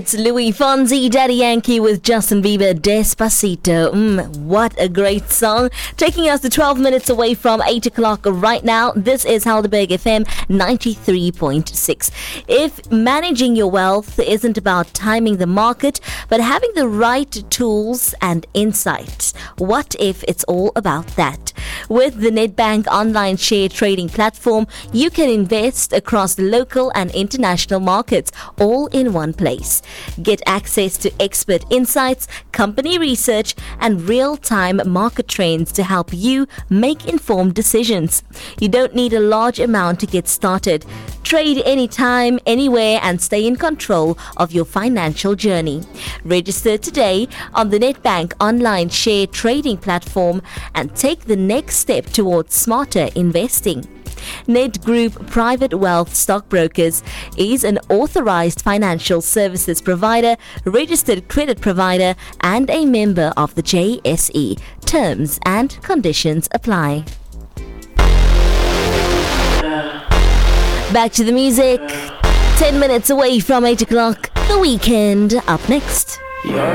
It's Louis Fonzi, Daddy Yankee with Justin Bieber, Despacito. What a great song. Taking us to 12 minutes away from 8 o'clock right now. This is Helderberg FM 93.6. If managing your wealth isn't about timing the market, but having the right tools and insights, what if it's all about that? With the Nedbank online share trading platform, you can invest across local and international markets all in one place. Get access to expert insights, company research, and real-time market trends to help you make informed decisions. You don't need a large amount to get started. Trade anytime, anywhere, and stay in control of your financial journey. Register today on the Nedbank online share trading platform and take the next step towards smarter investing. Ned Group Private Wealth Stockbrokers is an authorized financial services provider, registered credit provider, and a member of the JSE. Terms and conditions apply. Back to the music. 10 minutes away from 8 o'clock. The Weekend up next.